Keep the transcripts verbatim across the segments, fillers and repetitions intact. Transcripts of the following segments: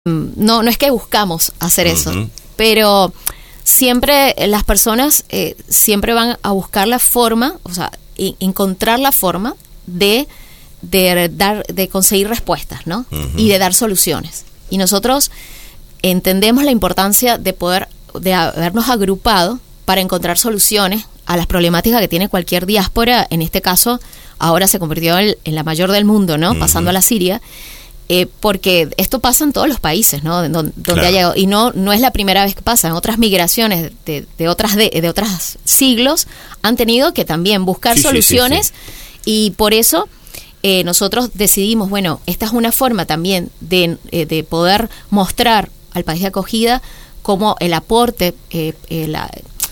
no, no es que buscamos hacer uh-huh. eso, pero siempre las personas eh, siempre van a buscar la forma, o sea, y, encontrar la forma de, de dar, de conseguir respuestas, ¿no? Uh-huh. Y de dar soluciones. Y nosotros entendemos la importancia de poder, de habernos agrupado para encontrar soluciones a las problemáticas que tiene cualquier diáspora. En este caso, ahora se convirtió en, en la mayor del mundo, ¿no? Uh-huh. Pasando a la Siria. Eh, porque esto pasa en todos los países, ¿no? Donde, donde claro. ha llegado, y no no es la primera vez que pasa. En otras migraciones de, de otras de, de otros siglos han tenido que también buscar sí, soluciones sí, sí, sí. Y por eso eh, nosotros decidimos, bueno, esta es una forma también de, eh, de poder mostrar al país de acogida como el aporte, eh, eh, la,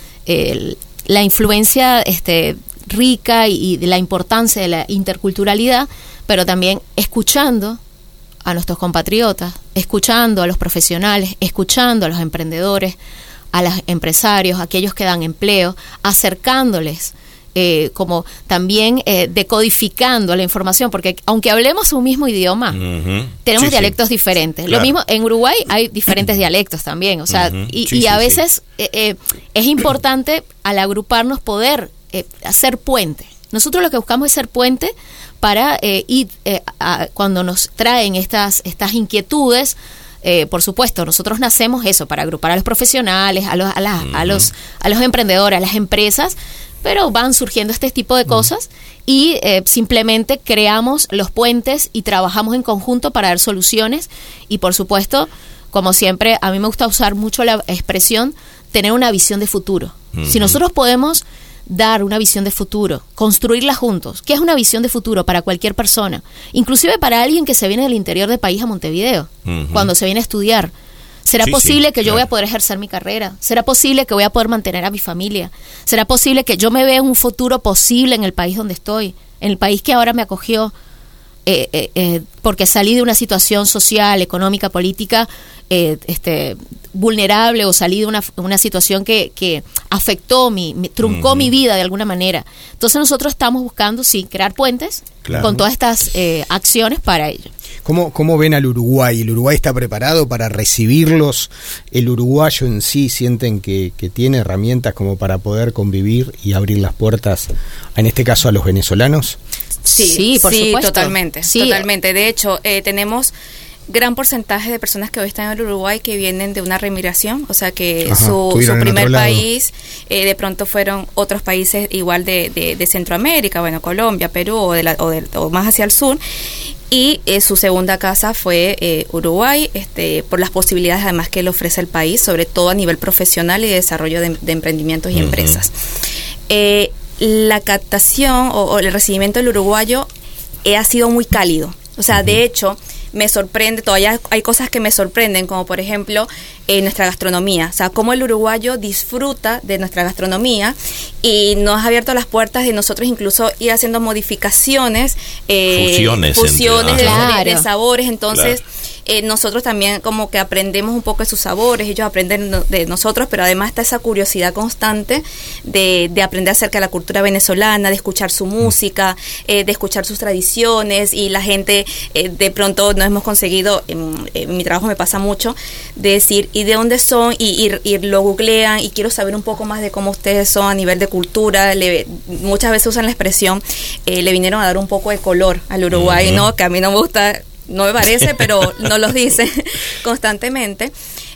eh, la influencia este, rica y, y de la importancia de la interculturalidad, pero también escuchando a nuestros compatriotas, escuchando a los profesionales, escuchando a los emprendedores, a los empresarios, a aquellos que dan empleo, acercándoles, eh, como también eh, decodificando la información, porque aunque hablemos un mismo idioma, uh-huh. tenemos sí, dialectos sí. diferentes. Claro. Lo mismo en Uruguay hay diferentes dialectos también, o sea, uh-huh. y, sí, y a sí, veces sí. Eh, eh, es importante al agruparnos poder eh, hacer puente. Nosotros lo que buscamos es ser puente para eh, ir eh, a, cuando nos traen estas estas inquietudes. Eh, por supuesto, nosotros nacemos eso para agrupar a los profesionales, a los a, la, uh-huh. a los a los emprendedores, a las empresas, pero van surgiendo este tipo de cosas uh-huh. y eh, simplemente creamos los puentes y trabajamos en conjunto para dar soluciones. Y por supuesto, como siempre, a mí me gusta usar mucho la expresión tener una visión de futuro. Uh-huh. Si nosotros podemos dar una visión de futuro, construirla juntos. ¿Qué es una visión de futuro para cualquier persona? Inclusive para alguien que se viene del interior del país a Montevideo, uh-huh. cuando se viene a estudiar. ¿Será sí, posible sí, que yo claro. voy a poder ejercer mi carrera? ¿Será posible que voy a poder mantener a mi familia? ¿Será posible que yo me vea un futuro posible en el país donde estoy? En el país que ahora me acogió, eh, eh, eh, porque salí de una situación social, económica, política, eh, este... vulnerable, o salí de una, una situación que, que afectó, mi, mi truncó uh-huh. mi vida de alguna manera. Entonces nosotros estamos buscando, sí, crear puentes claro. con todas estas eh, acciones para ello. ¿Cómo, ¿Cómo ven al Uruguay? ¿El Uruguay está preparado para recibirlos? ¿El uruguayo en sí sienten que, que tiene herramientas como para poder convivir y abrir las puertas, en este caso a los venezolanos? Sí, sí, por sí, supuesto. Totalmente, sí. totalmente. De hecho, eh, tenemos gran porcentaje de personas que hoy están en el Uruguay que vienen de una remigración, o sea que Ajá, su, su primer país eh, de pronto fueron otros países igual de, de, de Centroamérica, bueno, Colombia, Perú o, de la, o, de, o más hacia el sur, y eh, su segunda casa fue eh, Uruguay, este, por las posibilidades además que le ofrece el país, sobre todo a nivel profesional y de desarrollo de, de emprendimientos y uh-huh. empresas. Eh, la captación o, o el recibimiento del uruguayo eh, ha sido muy cálido, o sea, uh-huh. de hecho, me sorprende, todavía hay cosas que me sorprenden, como por ejemplo eh, nuestra gastronomía, o sea, cómo el uruguayo disfruta de nuestra gastronomía y nos ha abierto las puertas de nosotros incluso ir haciendo modificaciones, eh, fusiones, fusiones entre, de, claro. de, de sabores, entonces claro. eh, nosotros también como que aprendemos un poco de sus sabores, ellos aprenden de nosotros, pero además está esa curiosidad constante de, de aprender acerca de la cultura venezolana, de escuchar su música, eh, de escuchar sus tradiciones, y la gente eh, de pronto nos hemos conseguido, en, en mi trabajo me pasa mucho, de decir, ¿y de dónde son? Y, y, y lo googlean, y quiero saber un poco más de cómo ustedes son a nivel de cultura. Le, muchas veces usan la expresión, eh, le vinieron a dar un poco de color al Uruguay, uh-huh. ¿no? Que a mí no me gusta, no me parece, pero no los dice constantemente.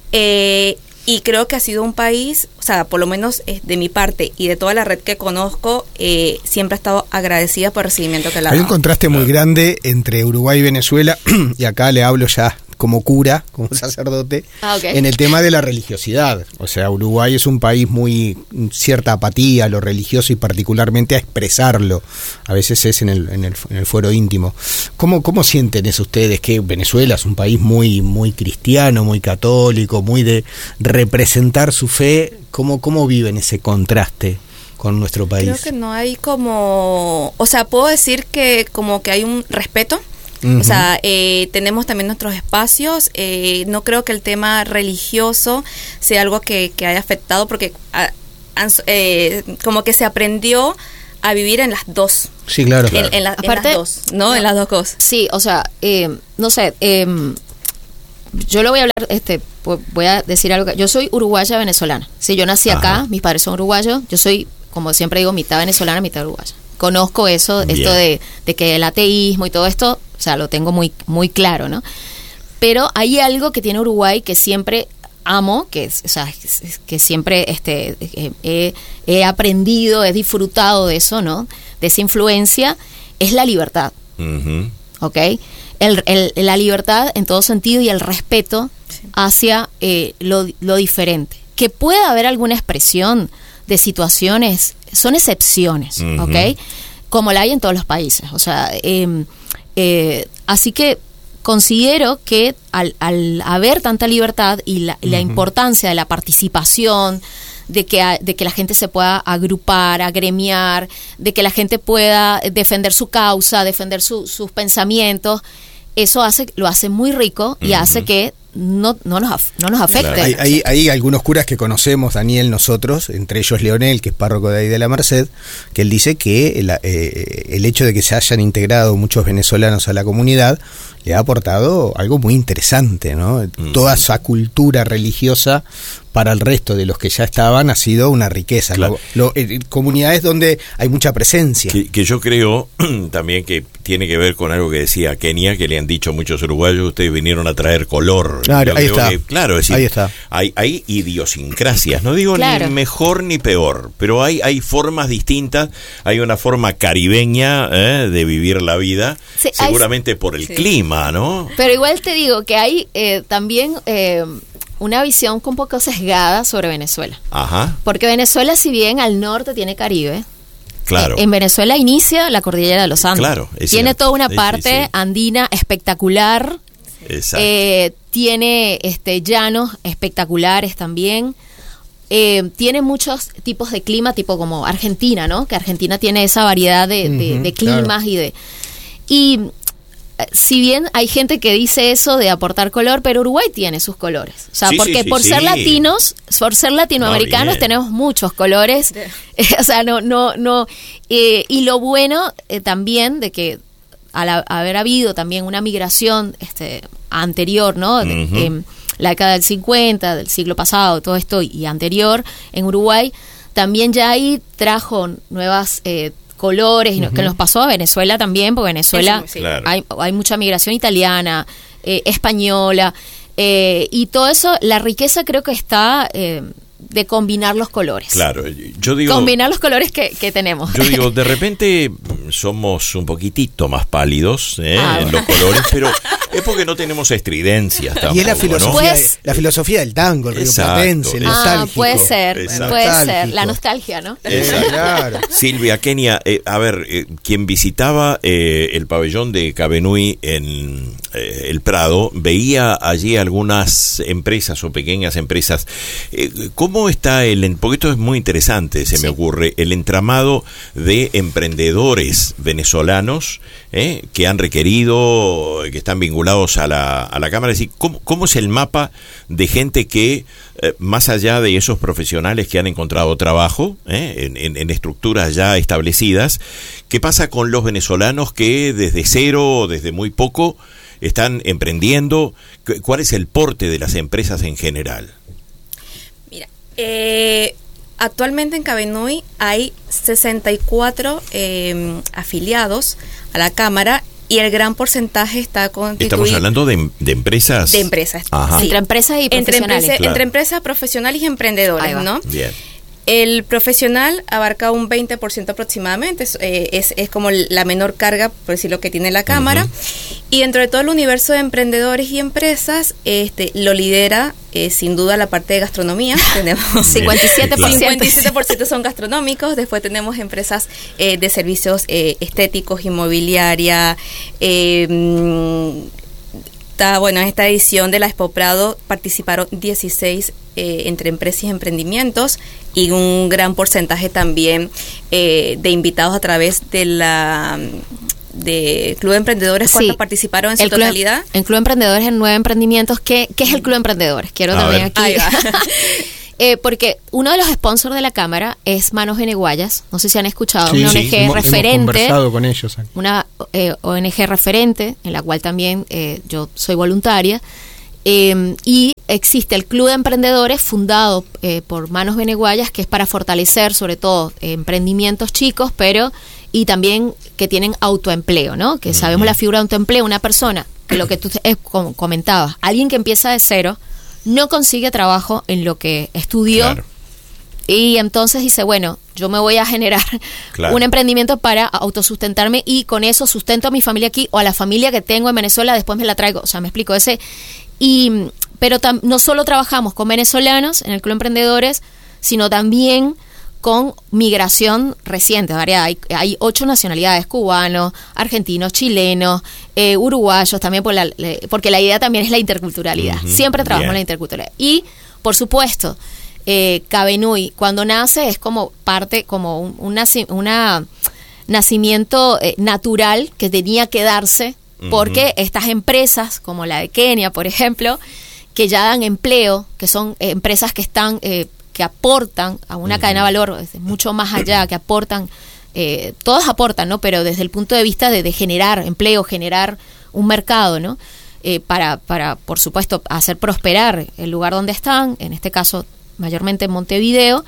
Eh, y creo que ha sido un país, o sea, por lo menos eh, de mi parte y de toda la red que conozco, eh, siempre ha estado agradecida por el recibimiento que le ha dado. Hay un contraste muy grande entre Uruguay y Venezuela, y acá le hablo ya como cura, como sacerdote, ah, okay. en el tema de la religiosidad. O sea, Uruguay es un país muy cierta apatía a lo religioso y particularmente a expresarlo. A veces es en el, en el, en el fuero íntimo. ¿Cómo, cómo sienten eso ustedes? Que Venezuela es un país muy, muy cristiano, muy católico, muy de representar su fe. ¿Cómo, cómo viven ese contraste con nuestro país? Creo que no hay como, o sea, puedo decir que como que hay un respeto. Uh-huh. O sea, eh, tenemos también nuestros espacios. Eh, no creo que el tema religioso sea algo que, que haya afectado, porque a, a, eh, como que se aprendió a vivir en las dos. Sí, claro. En, en, la, Aparte, en las dos, ¿no? no. En las dos cosas. Sí, o sea, eh, no sé, eh, yo lo voy a hablar, este, voy a decir algo. Que, yo soy uruguaya venezolana. Sí, yo nací Ajá. acá, mis padres son uruguayos. Yo soy, como siempre digo, mitad venezolana, mitad uruguaya. Conozco eso, Bien. esto de, de que el ateísmo y todo esto, o sea, lo tengo muy, muy claro, ¿no? Pero hay algo que tiene Uruguay que siempre amo, que, o sea, que siempre este, he, he aprendido, he disfrutado de eso, ¿no? De esa influencia, es la libertad. Uh-huh. ¿Ok? El, el, la libertad en todo sentido y el respeto sí. hacia eh, lo, lo diferente. Que pueda haber alguna expresión de situaciones, son excepciones, uh-huh. ¿ok? Como la hay en todos los países. O sea, eh, eh, así que considero que al, al haber tanta libertad y la, uh-huh. la importancia de la participación, de que, de que la gente se pueda agrupar, agremiar, de que la gente pueda defender su causa, defender su, sus pensamientos, eso hace lo hace muy rico y uh-huh. hace que no, no, nos, no nos afecte. Claro. Hay, hay, hay algunos curas que conocemos, Daniel, nosotros, entre ellos Leonel, que es párroco de ahí de la Merced, que él dice que el, eh, el hecho de que se hayan integrado muchos venezolanos a la comunidad le ha aportado algo muy interesante, ¿no? Uh-huh. Toda esa cultura religiosa para el resto de los que ya estaban ha sido una riqueza. Claro. Lo, lo, eh, comunidades donde hay mucha presencia. Que, que yo creo también que tiene que ver con algo que decía Kenia, que le han dicho muchos uruguayos, ustedes vinieron a traer color. Claro, ahí está. Que, claro, es decir, ahí está. Hay, hay idiosincrasias, no digo claro. ni mejor ni peor, pero hay, hay formas distintas, hay una forma caribeña eh, de vivir la vida, sí, seguramente hay, por el sí. clima, ¿no? Pero igual te digo que hay eh, también... Eh, una visión un poco sesgada sobre Venezuela. Ajá. Porque Venezuela, si bien al norte tiene Caribe, claro. en Venezuela inicia la cordillera de los Andes. Claro, tiene cierto. Toda una parte sí, sí, sí. andina espectacular. Exacto. Eh, tiene este llanos espectaculares también. Eh, tiene muchos tipos de clima, tipo como Argentina, ¿no? Que Argentina tiene esa variedad de, uh-huh, de, de climas claro. y de... Y si bien hay gente que dice eso de aportar color, pero Uruguay tiene sus colores. O sea, sí, porque sí, sí, por sí. ser latinos, por ser latinoamericanos, no, tenemos muchos colores. o sea, no, no, no. Eh, y lo bueno eh, también de que al a, haber habido también una migración este anterior, ¿no? Uh-huh. De, eh, la década del cincuenta, del siglo pasado, todo esto y anterior, en Uruguay, también ya ahí trajo nuevas eh, colores, uh-huh. que nos pasó a Venezuela también, porque Venezuela sí, claro. hay, hay mucha migración italiana, eh, española, eh, y todo eso, la riqueza creo que está eh, de combinar los colores. Claro, yo digo... Combinar los colores que, que tenemos. Yo digo, de repente somos un poquitito más pálidos eh, ah, en los colores, pero es porque no tenemos estridencias tampoco, y es la filosofía, ¿no? pues, la filosofía del tango, el rioplatense, el nostálgico. Ah, puede ser, Exacto. puede ser, la nostalgia, ¿no? Claro. Silvia, Kenia, eh, a ver, eh, quien visitaba eh, el pabellón de Cabenui en eh, el Prado, veía allí algunas empresas o pequeñas empresas. Eh, ¿Cómo está el, porque esto es muy interesante, se sí. me ocurre, el entramado de emprendedores venezolanos eh, que han requerido, que están vinculados a la, a la Cámara? Es decir, ¿cómo, cómo es el mapa de gente que, eh, más allá de esos profesionales que han encontrado trabajo eh, en, en, en estructuras ya establecidas, qué pasa con los venezolanos que desde cero o desde muy poco están emprendiendo? ¿Cuál es el porte de las empresas en general? Eh, actualmente en Cabenui hay sesenta y cuatro eh, afiliados a la Cámara y el gran porcentaje está constituido... Estamos hablando de, de empresas... De empresas, Ajá. Sí. Entre empresas y profesionales. Entre, empresa, claro. entre empresas profesionales y emprendedores, ¿no? Bien. El profesional abarca un veinte por ciento aproximadamente, es, eh, es, es como la menor carga, por decirlo, que tiene la Cámara. Uh-huh. Y dentro de todo el universo de emprendedores y empresas, este lo lidera eh, sin duda la parte de gastronomía. Tenemos cincuenta y siete por ciento. cincuenta y siete por ciento son gastronómicos. Después tenemos empresas eh, de servicios eh, estéticos, inmobiliaria. Eh, está, bueno, en esta edición de la Expo Prado participaron dieciséis eh, entre empresas y emprendimientos, y un gran porcentaje también eh, de invitados a través de la de Club de Emprendedores. ¿Cuántos sí. participaron en su el totalidad? Club, el Club de Emprendedores en nueve emprendimientos. ¿Qué, qué es el Club de Emprendedores? Quiero a también ver. Aquí eh, porque uno de los sponsors de la Cámara es Manos Eneguayas, no sé si han escuchado, sí, una O N G sí, referente, hemos conversado con ellos. Una eh, O N G referente en la cual también eh, yo soy voluntaria. Eh, y existe el Club de Emprendedores fundado eh, por Manos Beneguayas, que es para fortalecer sobre todo eh, emprendimientos chicos, pero y también que tienen autoempleo, ¿no? Que uh-huh. sabemos la figura de autoempleo, una persona que lo que tú eh, comentabas, alguien que empieza de cero, no consigue trabajo en lo que estudió, claro. y entonces dice, bueno, yo me voy a generar claro. un emprendimiento para autosustentarme y con eso sustento a mi familia aquí o a la familia que tengo en Venezuela, después me la traigo, o sea, me explico, ese... Y, pero tam, no solo trabajamos con venezolanos en el Club de Emprendedores, sino también con migración reciente, variada. Hay, hay ocho nacionalidades, cubanos, argentinos, chilenos, eh, uruguayos, también por la, porque la idea también es la interculturalidad. Uh-huh. Siempre trabajamos en la interculturalidad. Y, por supuesto, eh, Cabenui, cuando nace, es como parte, como un una, una nacimiento eh, natural que tenía que darse, porque uh-huh. estas empresas, como la de Kenia, por ejemplo, que ya dan empleo, que son eh, empresas que están eh, que aportan a una uh-huh. cadena de valor desde mucho más allá, que aportan, eh, todas aportan, ¿no? Pero desde el punto de vista de, de generar empleo, generar un mercado, ¿no? Eh, para, para, por supuesto, hacer prosperar el lugar donde están, en este caso, mayormente en Montevideo,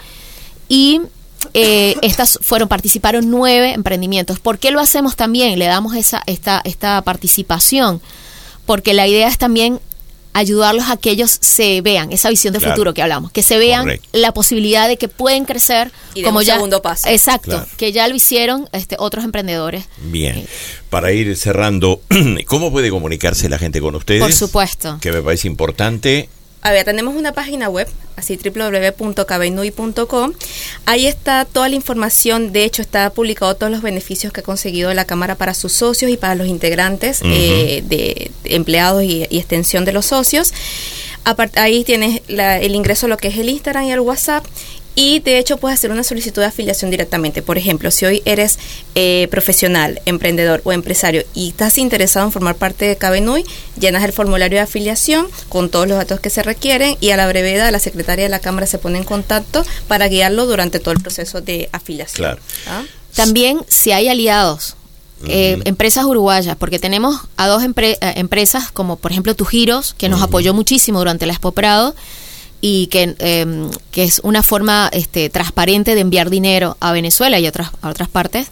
y Eh, estas fueron, participaron nueve emprendimientos. ¿Por qué lo hacemos también? Le damos esa, esta, esta participación, porque la idea es también ayudarlos a que ellos se vean, esa visión de claro. futuro que hablamos, que se vean Correcto. La posibilidad de que pueden crecer y como un ya segundo paso. Exacto, claro. que ya lo hicieron este, otros emprendedores. Bien, eh. para ir cerrando, ¿cómo puede comunicarse la gente con ustedes? Por supuesto. Que me parece importante. A ver, tenemos una página web, así doble u doble u doble u punto cabenui punto com. Ahí está toda la información. De hecho, está publicado todos los beneficios que ha conseguido la Cámara para sus socios y para los integrantes, uh-huh. eh, de, de empleados y, y extensión de los socios. Apart, ahí tienes la, el ingreso a lo que es el Instagram y el WhatsApp. Y de hecho puedes hacer una solicitud de afiliación directamente. Por ejemplo, si hoy eres eh, profesional, emprendedor o empresario y estás interesado en formar parte de Cabenui, llenas el formulario de afiliación con todos los datos que se requieren y a la brevedad la secretaria de la Cámara se pone en contacto para guiarlo durante todo el proceso de afiliación. Claro. ¿Ah? También si hay aliados, eh, uh-huh. empresas uruguayas, porque tenemos a dos empre- eh, empresas como por ejemplo Tugiros, que nos uh-huh. apoyó muchísimo durante la Expo Prado, y que, eh, que es una forma este, transparente de enviar dinero a Venezuela y a otras, a otras partes,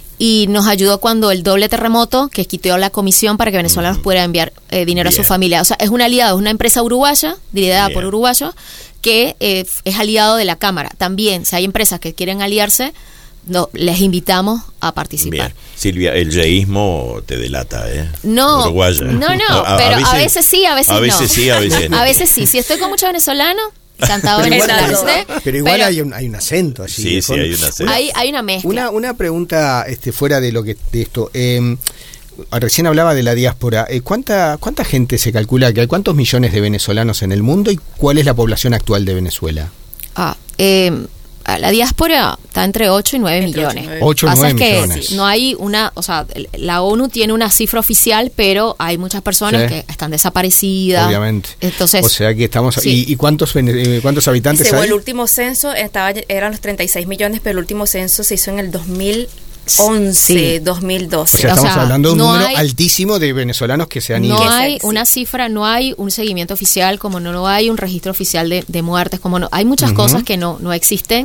y nos ayudó cuando el doble terremoto, que quitó la comisión para que venezolanos uh-huh. pudieran enviar eh, dinero Bien. A su familia. O sea, es un aliado, es una empresa uruguaya, liderada Bien. Por uruguayos, que eh, es aliado de la Cámara. También, si hay empresas que quieren aliarse, no, les invitamos a participar. Bien. Silvia, el yeísmo te delata, ¿eh? No, Uruguaya. no, no, a, pero a veces, a veces sí, a veces no. A veces sí, a veces no. A veces sí. Si estoy con muchos venezolanos, encantado de venezolanos. Pero igual pero, hay, un, hay un acento allí. Sí, sí, hay un acento. Hay, hay una mezcla. Una, una pregunta este, fuera de lo que de esto. Eh, recién hablaba de la diáspora. Eh, ¿cuánta, ¿Cuánta gente se calcula que hay? ¿Cuántos millones de venezolanos en el mundo? ¿Y cuál es la población actual de Venezuela? Ah, eh... La diáspora está entre ocho y nueve millones. ocho o nueve que millones. No hay una, o sea, la ONU tiene una cifra oficial, pero hay muchas personas sí. que están desaparecidas. Obviamente. Entonces, o sea que estamos. Sí. ¿Y, y cuántos cuántos habitantes Según hay? El último censo estaba eran los treinta y seis millones, pero el último censo se hizo en el dos mil once, sí. dos mil doce. O sea, estamos o sea, hablando de un no número hay, altísimo de venezolanos que se han ido. No hay una cifra, no hay un seguimiento oficial, como no, no hay un registro oficial de, de muertes, como no hay muchas uh-huh. cosas que no no existen.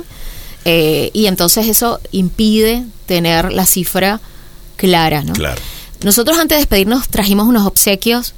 Eh, y entonces eso impide tener la cifra clara, ¿no? Claro. Nosotros antes de despedirnos trajimos unos obsequios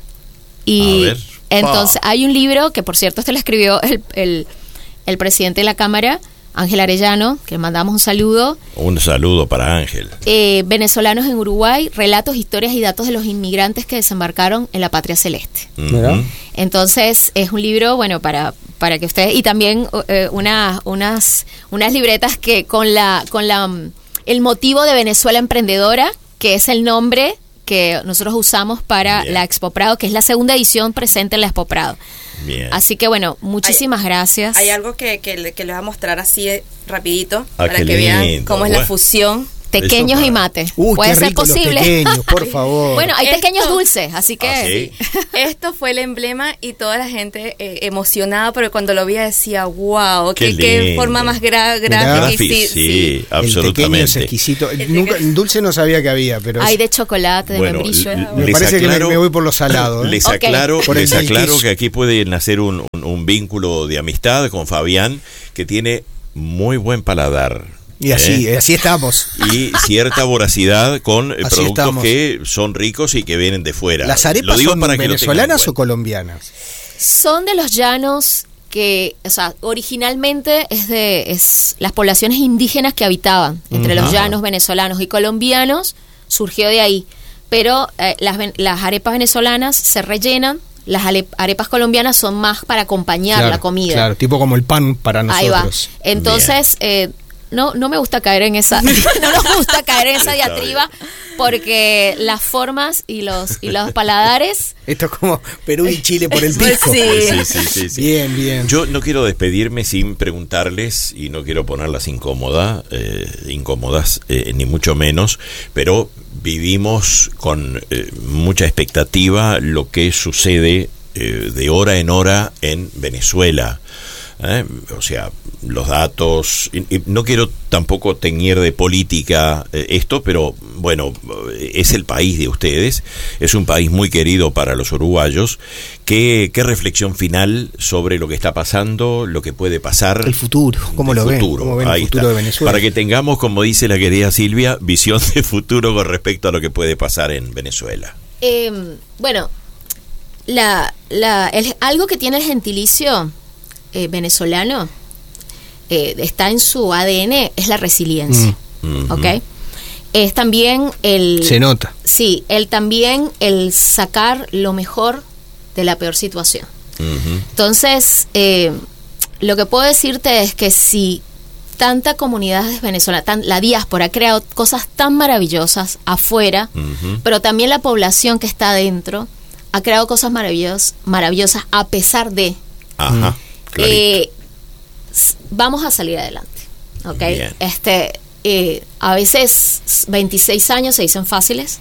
y ver, entonces wow. hay un libro que por cierto este lo escribió el, el, el presidente de la Cámara, Ángel Arellano, que le mandamos un saludo. Un saludo para Ángel. Eh, Venezolanos en Uruguay, relatos, historias y datos de los inmigrantes que desembarcaron en la Patria Celeste. Uh-huh. Entonces es un libro, bueno, para para que ustedes, y también eh, una, unas unas libretas que con la con la el motivo de Venezuela Emprendedora, que es el nombre que nosotros usamos para Bien. La Expo Prado, que es la segunda edición presente en la Expo Prado. Bien. Así que bueno, muchísimas hay, gracias. Hay algo que, que, que les voy a mostrar así rapidito, ah, para que lindo. vean cómo es bueno. La fusión Tequeños y mate. Uy, ¿Puede qué ser rico posible? Los tequeños, por favor. Bueno, hay Esto, tequeños dulces, así que... ¿Ah, sí? Esto fue el emblema y toda la gente eh, emocionada, porque cuando lo veía decía, wow, qué, qué, qué forma más gra- gráfica. Sí, sí, sí, absolutamente. El tequeño es exquisito. El Nunca, dulce no sabía que había, pero... Hay es... de chocolate, de bueno, membrillo. Me parece aclaro, que me, me voy por lo salado. ¿eh? Les Okay. aclaro, por les aclaro kiss. que aquí puede nacer un, un, un vínculo de amistad con Fabián, que tiene muy buen paladar. Y así, ¿Eh? así estamos. Y cierta voracidad con Así productos estamos. que son ricos y que vienen de fuera. ¿Las arepas Lo digo son para que lo venezolanas tengan o colombianas? Son de los llanos que, o sea, originalmente es de es las poblaciones indígenas que habitaban entre Uh-huh. los llanos venezolanos y colombianos, surgió de ahí. Pero eh, las, las arepas venezolanas se rellenan, las arepas colombianas son más para acompañar Claro, la comida. Claro, tipo como el pan para Ahí va. nosotros. Entonces, eh, no, no me gusta caer en esa, no nos gusta caer en esa Está diatriba, porque las formas y los y los paladares. Esto es como Perú y Chile por el pisco. Sí. Sí, sí, sí, sí. Bien, bien. Yo no quiero despedirme sin preguntarles, y no quiero ponerlas incómoda, eh, incómodas, eh, ni mucho menos, pero vivimos con eh, mucha expectativa lo que sucede eh, de hora en hora en Venezuela. ¿Eh? O sea, los datos, y, y no quiero tampoco teñir de política eh, esto, pero bueno, es el país de ustedes, es un país muy querido para los uruguayos. ¿Qué, qué reflexión final sobre lo que está pasando, lo que puede pasar? El futuro, ¿cómo lo ven? Futuro. ¿Cómo ven el Ahí futuro está. de Venezuela? Para que tengamos, como dice la querida Silvia, visión de futuro con respecto a lo que puede pasar en Venezuela. Eh, bueno, la, la, el, algo que tiene el gentilicio eh, venezolano eh, está en su A D N, es la resiliencia, Mm. ¿ok? Es también el... Se nota. Sí, el también el sacar lo mejor de la peor situación. Uh-huh. Entonces, eh, lo que puedo decirte es que si tanta comunidad venezolana, tan, la diáspora ha creado cosas tan maravillosas afuera, Uh-huh. pero también la población que está adentro ha creado cosas maravillosas, maravillosas a pesar de... Ajá. Eh, s- vamos a salir adelante, ¿ok? Bien. Este, eh, a veces veintiséis años se dicen fáciles,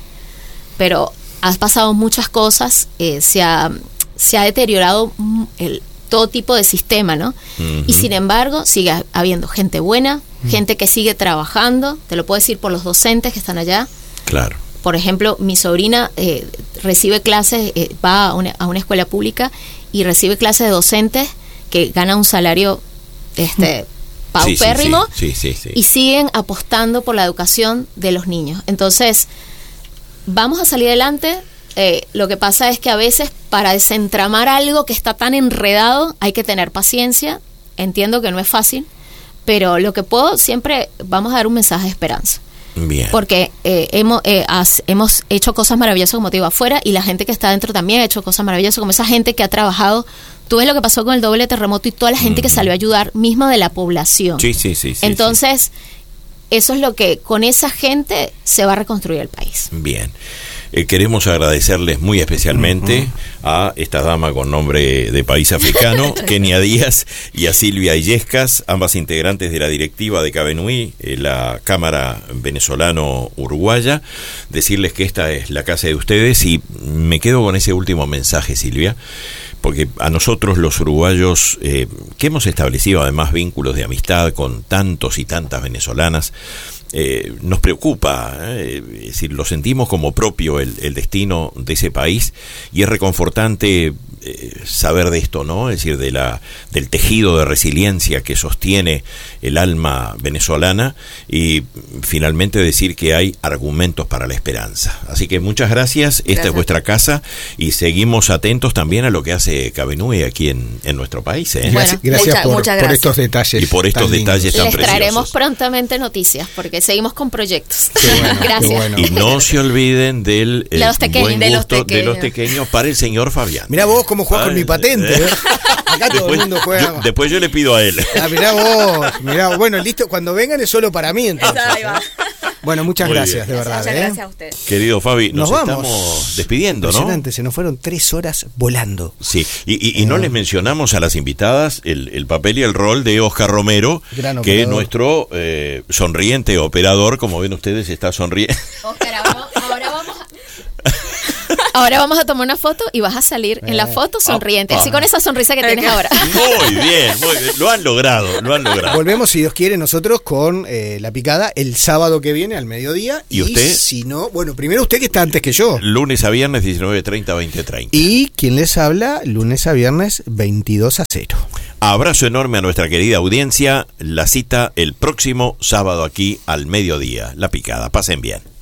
pero has pasado muchas cosas, eh, se ha, se ha deteriorado mm, el, todo tipo de sistema, ¿no? Uh-huh. Y sin embargo, sigue habiendo gente buena, uh-huh. gente que sigue trabajando, te lo puedo decir por los docentes que están allá. Claro. Por ejemplo, mi sobrina eh, recibe clases, eh, va a una, a una escuela pública y recibe clases de docentes que ganan un salario este paupérrimo, sí, sí, sí, sí, sí. y siguen apostando por la educación de los niños. Entonces, vamos a salir adelante. Eh, lo que pasa es que a veces para desentramar algo que está tan enredado hay que tener paciencia. Entiendo que no es fácil, pero lo que puedo, siempre vamos a dar un mensaje de esperanza. Bien. Porque eh, hemos, eh, has, hemos hecho cosas maravillosas, como te digo, afuera, y la gente que está adentro también ha hecho cosas maravillosas, como esa gente que ha trabajado. Tú ves lo que pasó con el doble terremoto y toda la gente uh-huh. que salió a ayudar, misma de la población. Sí, sí, sí. sí Entonces, sí. eso es lo que, con esa gente se va a reconstruir el país. Bien. Eh, queremos agradecerles muy especialmente uh-huh. a esta dama con nombre de país africano, Kenia Díaz, y a Silvia Illescas, ambas integrantes de la directiva de Cabenui, eh, la Cámara Venezolano-Uruguaya. Decirles que esta es la casa de ustedes, y me quedo con ese último mensaje, Silvia, porque a nosotros los uruguayos, eh, que hemos establecido además vínculos de amistad con tantos y tantas venezolanas, Eh, nos preocupa, eh, es decir, lo sentimos como propio el, el destino de ese país, y es reconfortante eh, saber de esto, ¿no? Es decir, de la del tejido de resiliencia que sostiene el alma venezolana, y finalmente decir que hay argumentos para la esperanza. Así que muchas gracias, esta gracias. Es vuestra casa, y seguimos atentos también a lo que hace Cabenui aquí en, en nuestro país. ¿eh? Bueno, gracias gracias, mucha, por, muchas por gracias estos detalles y por estos tan detalles tan Les preciosos. traeremos prontamente noticias, porque seguimos con proyectos. Qué bueno, gracias. qué bueno. Y no se olviden del eh, los tequeños, buen de los gusto tequeños. de los tequeños para el señor Fabián. Mirá vos cómo jugás con mi patente. ¿eh? Acá todo después, el mundo juega. Yo, después yo le pido a él. Ah, mirá vos, mirá, bueno, listo, cuando vengan es solo para mí entonces. Ahí va. Bueno, muchas Muy gracias, bien. de verdad. Muchas ¿eh? gracias a usted. Querido Fabi, nos, nos estamos vamos despidiendo, ¿no? Impresionante, se nos fueron tres horas volando. Sí, y, y, y no les mencionamos a las invitadas el, el papel y el rol de Oscar Romero, Gran que es operador. nuestro eh, sonriente operador, como ven ustedes, está sonriendo. Oscar, ahora, ahora vamos a... Ahora vamos a tomar una foto y vas a salir en la foto sonriente, Ah, así con esa sonrisa que tienes ahora. Muy bien, muy bien, lo han logrado, lo han logrado. Volvemos, si Dios quiere, nosotros con eh, La Picada el sábado que viene al mediodía. ¿Y usted? Si no, bueno, primero usted que está antes que yo. Lunes a viernes, diecinueve treinta, veinte treinta. Y quien les habla, lunes a viernes, veintidós a cero. Abrazo enorme a nuestra querida audiencia. La cita el próximo sábado aquí al mediodía. La Picada. Pasen bien.